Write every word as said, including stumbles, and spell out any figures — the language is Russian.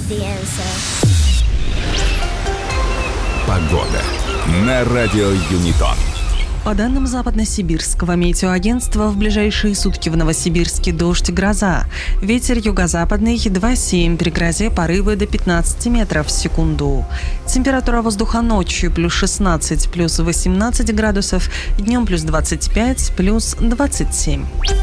the answer. Погода на радио Юнитон. По данным Западно-Сибирского метеоагентства, в ближайшие сутки в Новосибирске дождь и гроза. Ветер юго-западный два семь, при грозе порывы до пятнадцати метров в секунду. Температура воздуха ночью плюс шестнадцать, плюс восемнадцать градусов, днем плюс двадцать пять, плюс двадцать семь.